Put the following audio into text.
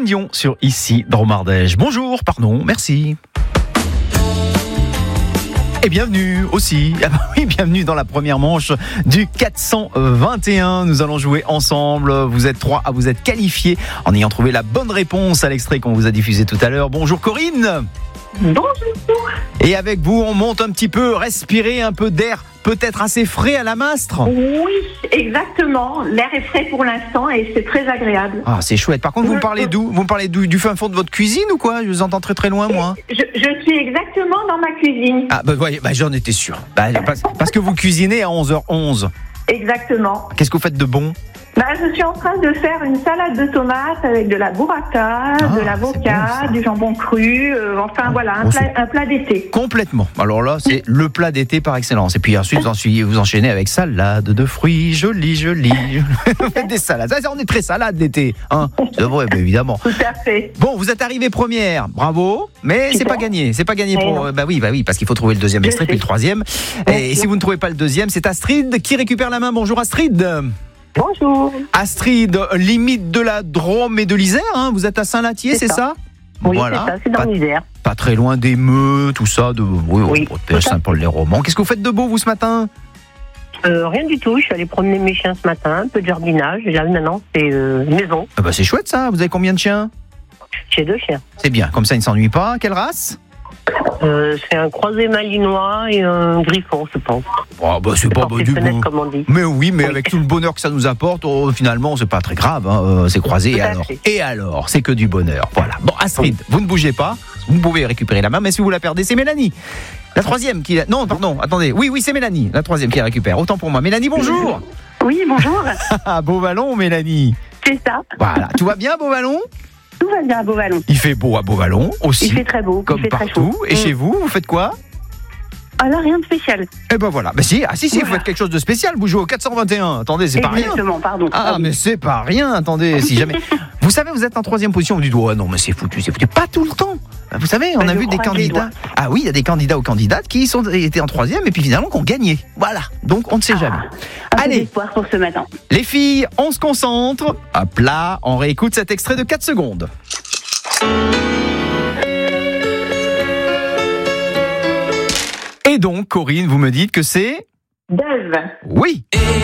Céline Dion sur Ici Dromardèche. Bonjour, pardon, merci. Et bienvenue aussi, bienvenue dans la première manche du 421. Nous allons jouer ensemble. Vous êtes 3 à vous être qualifiés en ayant trouvé la bonne réponse à l'extrait qu'on vous a diffusé tout à l'heure. Bonjour Corinne. Bonjour. Et avec vous, on monte un petit peu, respirer un peu d'air peut-être assez frais à la Mastre. Oui, exactement. L'air est frais pour l'instant et c'est très agréable. Ah, c'est chouette. Par contre, vous me parlez d'où ? Vous me parlez du fin fond de votre cuisine ou quoi ? Je vous entends très très loin, moi. Je suis exactement dans ma cuisine. Ah, voyez, j'en étais sûr. Parce que vous cuisinez à 11h11. Exactement. Qu'est-ce que vous faites de bon ? Je suis en train de faire une salade de tomates avec de la burrata, de l'avocat, du jambon cru, un plat d'été. Complètement. Alors là, c'est le plat d'été par excellence. Et puis ensuite, vous enchaînez avec salade de fruits, joli. Vous faites des salades. Ça, on est très salade l'été, hein. C'est vrai, évidemment. Tout à fait. Bon, vous êtes arrivée première, bravo, mais c'est pas gagné. C'est pas gagné pour. Oui, parce qu'il faut trouver le deuxième extrait puis le troisième. Et si vous ne trouvez pas le deuxième, c'est Astrid qui récupère la main. Bonjour Astrid. Bonjour. Astrid, limite de la Drôme et de l'Isère, hein. Vous êtes à Saint-Latier, c'est ça ? Oui, voilà. C'est ça, c'est dans l'Isère. Pas très loin des Meux, tout ça, de Saint-Paul-les-Romans. Qu'est-ce que vous faites de beau, vous, ce matin ? Rien du tout, je suis allée promener mes chiens ce matin, un peu de jardinage. Maintenant, c'est maison. C'est chouette ça, vous avez combien de chiens ? J'ai 2 chiens. C'est bien, comme ça ils ne s'ennuient pas. Quelle race ? C'est un croisé malinois et un griffon, je pense. C'est pas du bon. Comme on dit. Mais oui, avec tout le bonheur que ça nous apporte, finalement, c'est pas très grave. Hein, c'est croisé et alors, c'est que du bonheur. Voilà. Bon, Astrid, vous ne bougez pas. Vous pouvez récupérer la main, mais si vous la perdez, c'est Mélanie. La troisième qui... Non, pardon, attendez. Oui, c'est Mélanie, la troisième qui la récupère. Autant pour moi. Mélanie, bonjour. Oui, bonjour. Beauvallon, Mélanie. C'est ça. Voilà. Tout va bien, Beauvallon ? Tout va bien à Beauvallon. Il fait beau à Beauvallon aussi. Il fait très beau. Comme partout. Très chaud. Et chez vous faites quoi ? Alors, rien de spécial. Et voilà. Si, vous faites quelque chose de spécial. Vous jouez au 421. Attendez, c'est pas rien. Exactement, pardon. Mais c'est pas rien. Attendez, si jamais. Vous savez, vous êtes en 3e position. Vous dites, non, mais c'est foutu. Pas tout le temps. Vous savez, on a vu des candidats. Ah oui, il y a des candidats ou candidates qui étaient en 3e et puis finalement qui ont gagné. Voilà. Donc, on ne sait jamais. Allez. Espoir pour ce matin. Les filles, on se concentre. Hop là, on réécoute cet extrait de 4 secondes. Et donc, Corinne, vous me dites que c'est... Dave. Oui.